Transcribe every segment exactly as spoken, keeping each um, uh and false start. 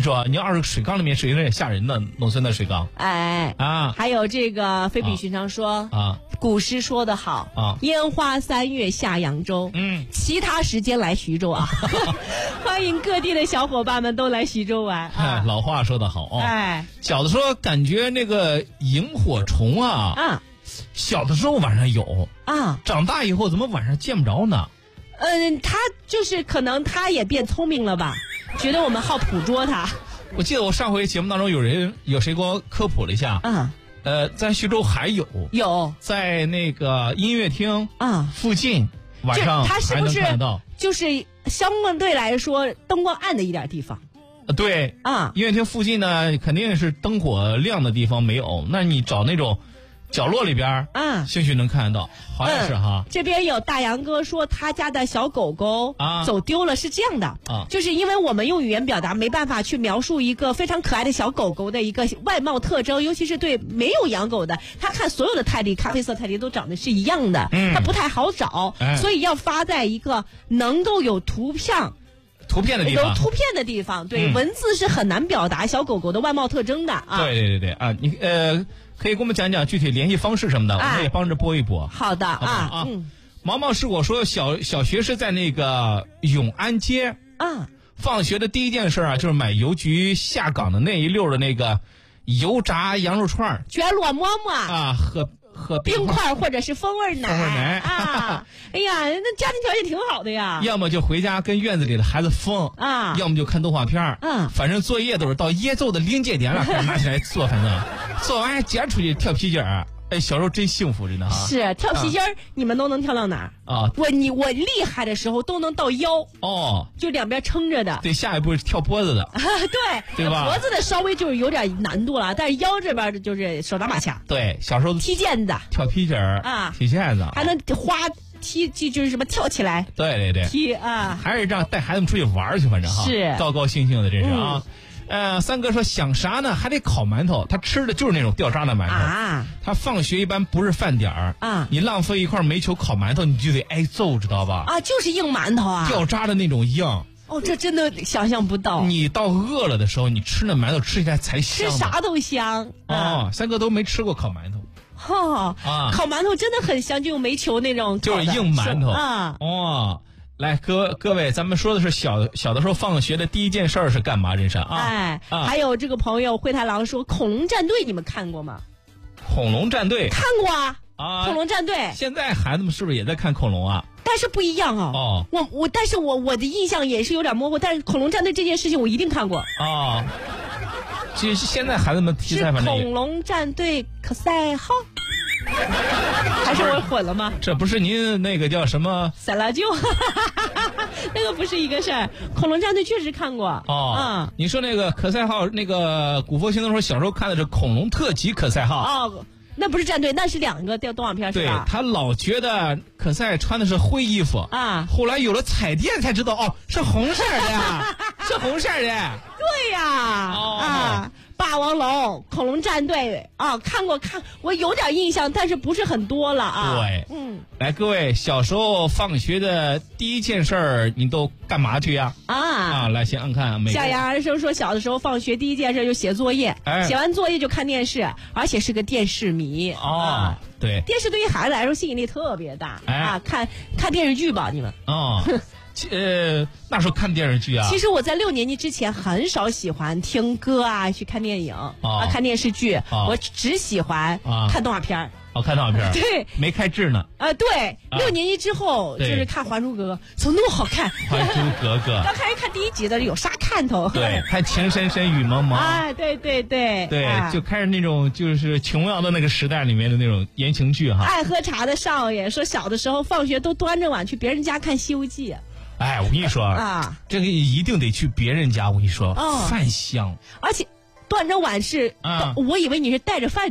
说你要是水缸里面水有点吓人的，农村的水缸。 哎啊， 还有这个非比寻常说啊， 古诗说得好啊， 烟花三月下扬州， 嗯， 其他时间来徐州啊。欢迎各地的小伙伴们都来徐州玩。啊、 哎，老话说得好哦。 哎， 小的时候感觉那个萤火虫啊， 啊， 小的时候晚上有啊， 长大以后怎么晚上见不着呢？ 嗯，他就是可能他也变聪明了吧，觉得我们好捕捉他。 我记得我上回节目当中有人有谁给我科普了一下， 啊， 呃，在徐州还有有在那个音乐厅啊附近晚上他是还能不是看得到， 就是相对来说灯光暗的一点地方呃对啊。 音乐厅附近呢肯定是灯火亮的地方没有，那你找那种角落里边啊， 兴许能看得到，好像是哈、 嗯。这边有大杨哥说他家的小狗狗啊走丢了，是这样的啊， 就是因为我们用语言表达没办法去描述一个非常可爱的小狗狗的一个外貌特征，尤其是对没有养狗的，他看所有的泰迪，咖啡色泰迪都长得是一样的， 嗯， 它不太好找， 哎， 所以要发在一个能够有图片。 图片的地方， 有图片的地方，对、 嗯， 文字是很难表达小狗狗的外貌特征的啊。 对对对对啊，你呃可以给我们讲讲具体联系方式什么的，哎、我们也帮着播一播。 好的好啊啊。 嗯， 毛毛是我说小小学是在那个永安街啊， 放学的第一件事啊，就是买邮局下岗的那一溜的那个油炸羊肉串， 卷裸馍馍啊，喝喝冰块或者是风味奶， 风味奶啊。哎呀，那家庭条件挺好的呀。 要么就回家跟院子里的孩子疯啊， 要么就看动画片啊， 反正作业都是到挨揍的临界点了，开始拿起来做，反正做完还捡出去跳皮筋儿。哎，小时候真幸福，真的哈。 是跳皮筋儿、啊，你们都能跳到哪儿啊？ 我你我厉害的时候都能到腰哦， 就两边撑着的。 对，下一步是跳脖子的， 对对吧？ 脖子的稍微就是有点难度了，但是腰这边的就是手拿把掐。 对，小时候踢毽子、 跳皮筋儿啊， 踢毽子， 还能花踢，就是什么跳起来。 对对对， 踢啊， 还是让带孩子们出去玩去，反正哈， 是高高兴兴的，真是啊。 嗯呃，三哥说想啥呢？还得烤馒头，他吃的就是那种掉渣的馒头啊。 他放学一般不是饭点儿啊， 你浪费一块煤球烤馒头，你就得挨揍，知道吧？ 啊，就是硬馒头啊， 掉渣的那种硬。 哦，这真的想象不到。 你到饿了的时候，你吃那馒头吃起来才香。 吃啥都香。 哦，啊、三哥都没吃过烤馒头。 哈、哦、 啊， 烤馒头真的很香，就用煤球那种， 就是硬馒头啊。 哦。来，各各位，咱们说的是小小的时候放学的第一件事是干嘛？人生啊， 哎、 啊， 还有这个朋友灰太狼说，恐龙战队你们看过吗？ 恐龙战队看过啊， 啊， 恐龙战队。 现在孩子们是不是也在看恐龙啊？ 但是不一样哦。 哦， 我我，但是我我的印象也是有点模糊，但是恐龙战队这件事情我一定看过。 哦，其实现在孩子们题材反正恐龙战队可赛号。还是我混了吗？ 这不是您那个叫什么散拉舅，那个不是一个事儿。恐龙战队确实看过哦。 嗯， 你说那个可赛号，那个古佛行动说小时候看的是恐龙特级可赛号。 哦，那不是战队，那是两个动画片，是吧？ 对，他老觉得可赛穿的是灰衣服啊， 后来有了彩电才知道，哦，是红色的呀，是红色的。 对呀， 哦、 啊。霸王龙、恐龙战队啊，看过看，我有点印象，但是不是很多了啊。 对， 嗯， 来，各位，小时候放学的第一件事儿，你都干嘛去呀？ 啊啊，来，先按看。 夏阳儿生说，小的时候放学第一件事就写作业， 哎、 写完作业就看电视，而且是个电视迷。 哦， 啊、 对， 电视对于孩子来说吸引力特别大、 哎、 啊，看看电视剧吧，你们。 哦。呃，那时候看电视剧啊。 其实我在六年级之前很少喜欢听歌啊，去看电影、 哦、 啊，看电视剧、 哦， 我只喜欢看动画片。 哦，看动画片。 对， 没开智呢。 啊，对， 啊、 六年级之后就是看《还珠格格》，怎么那么好看？《 还珠格格》 刚开始看第一集的有啥看头？ 对，看情深深雨蒙蒙。 哎，对对对对、 啊， 就开始那种就是琼瑶的那个时代里面的那种言情剧哈。 爱喝茶的少爷说，小的时候放学都端着碗去别人家看《西游记》。 哎，我跟你说啊， 这个一定得去别人家。我跟你说， 哦、 饭香， 而且端着碗是， 啊， 我以为你是带着饭去。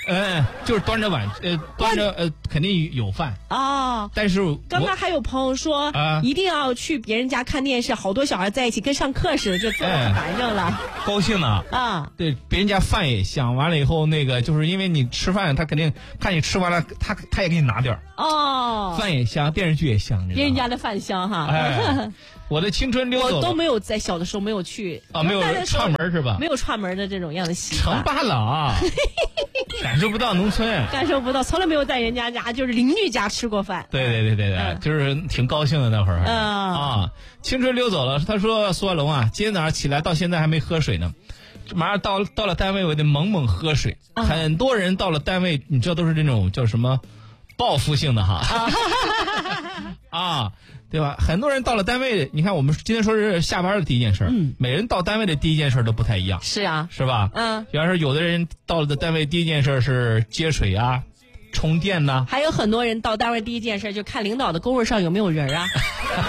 嗯，就是端着碗，呃，端着呃，肯定有饭哦。 但是刚刚还有朋友说， 啊， 一定要去别人家看电视，好多小孩在一起，跟上课似的，就坐在板上了， 高兴呢啊。 对，别人家饭也香，完了以后那个就是因为你吃饭，他肯定看你吃完了，他他也给你拿点儿。 哦， 饭也香，电视剧也香， 别人家的饭香哈。 哎，我的青春溜走了， 我都没有在小的时候没有去啊，没有串门是吧？ 没有串门的这种样的习惯。成罢了啊，感受不到农村， 感受不到，从来没有在人家家，就是邻居家吃过饭。 对对对对对，嗯、就是挺高兴的那会儿。 嗯啊，青春溜走了。他说苏万龙啊，今天早上起来到现在还没喝水呢。马上到到了单位，我得猛猛喝水。啊、很多人到了单位，你知道都是这种叫什么报复性的哈。啊啊对吧？很多人到了单位，你看我们今天说是下班的第一件事，嗯，每人到单位的第一件事都不太一样。 是啊， 是吧？嗯，比方说有的人到了单位第一件事是接水啊、充电呐、啊， 还有很多人到单位第一件事就看领导的工位上有没有人啊，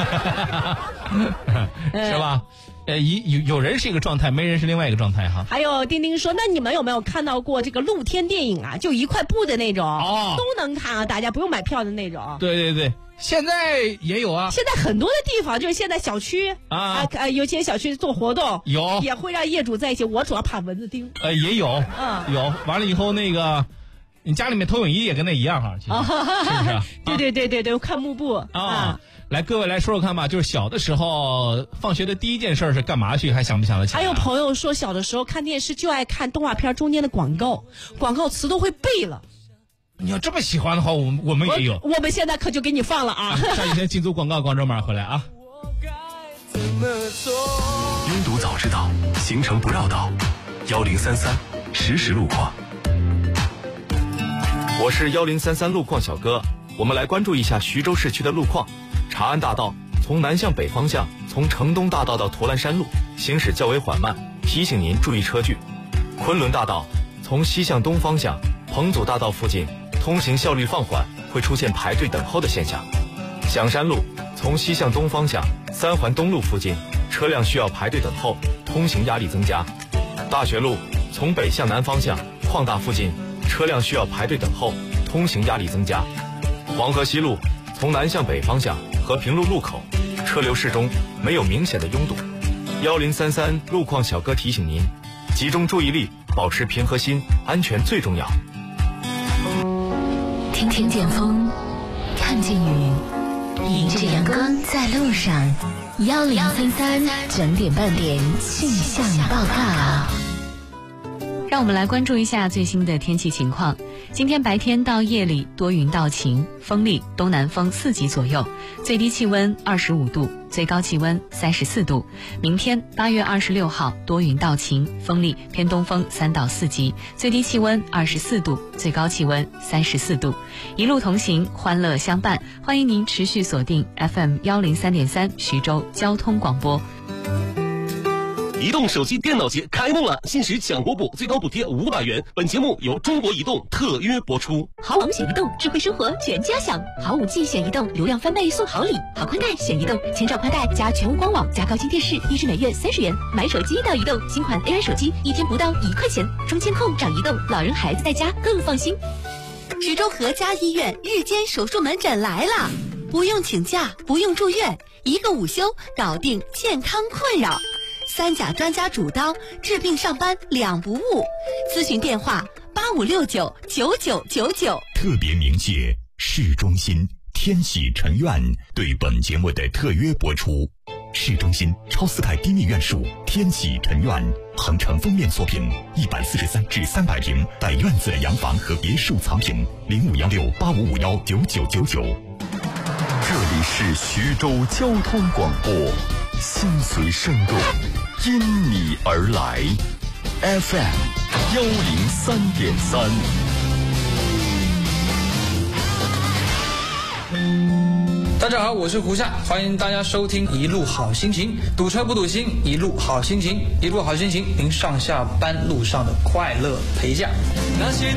是吧？呃，有有人是一个状态，没人是另外一个状态哈。 还有丁丁说，那你们有没有看到过这个露天电影啊？就一块布的那种，哦，都能看啊，大家不用买票的那种。 对对对。现在也有啊， 现在很多的地方就是现在小区啊，呃，有些小区做活动， 有也会让业主在一起。我主要怕蚊子叮。 呃，也有， 嗯， 有。完了以后，那个你家里面投影仪也跟那一样哈，其实、哦、是不是？ 对对对对对，看幕布啊。啊来，各位来说说看吧，就是小的时候放学的第一件事是干嘛去？还想不想得起来、啊？ 还有朋友说，小的时候看电视就爱看动画片中间的广告，广告词都会背了。 你要这么喜欢的话，我们我们也有。 我, 我们现在可就给你放了啊！ 上一天进足广告，广州马上回来啊。 拥堵早知道，行程不绕道，幺零三三实时路况。 我是幺零三三路况小哥，我们来关注一下徐州市区的路况。长安大道从南向北方向，从城东大道到驼栏山路行驶较为缓慢，提醒您注意车距。昆仑大道从西向东方向，彭祖大道附近通行效率放缓，会出现排队等候的现象。响山路从西向东方向，三环东路附近车辆需要排队等候，通行压力增加。大学路从北向南方向，矿大附近车辆需要排队等候，通行压力增加。黄河西路从南向北方向，和平路路口车流适中，没有明显的拥堵。幺零三三路况小哥提醒您，集中注意力，保持平和心，安全最重要。 听听见风，看见雨，迎着阳光在路上。幺零三三整点半点气象报告。 让我们来关注一下最新的天气情况。今天白天到夜里多云到晴，风力东南风四级左右，最低气温二十五度，最高气温三十四度。明天八月二十六号多云到晴，风力偏东风三到四级，最低气温二十四度，最高气温三十四度。一路同行，欢乐相伴，欢迎您持续锁定 F M 幺零三点三徐州交通广播。 移动手机电脑节开幕了，限时抢国补，最高补贴五百元。本节目由中国移动特约播出。 好网选移动，智慧生活全家享。好五 G 选移动，流量翻倍送好礼。好宽带选移动，千兆宽带加全屋官网加高清电视，一支每月三十元。买手机到移动，新款 A I 手机一天不到一块钱。装监控找移动，老人孩子在家更放心。 徐州和家医院日间手术门诊来了，不用请假，不用住院，一个午休搞定健康困扰。三甲专家主刀，治病上班两不误。咨询电话八五六九九九九九。 特别鸣谢市中心天喜城苑对本节目的特约播出。市中心超四代低密院墅天喜城苑，鹏城封面作品，一百四十三至三百平带院子的洋房和别墅藏品，零五幺六八五五幺九九九九。这里是徐州交通广播，心随生动，因你而来 ，F M 幺零三点三。 大家好，我是胡夏，欢迎大家收听《一路好心情》，堵车不堵心，一路好心情，一路好心情，您上下班路上的快乐陪驾。那些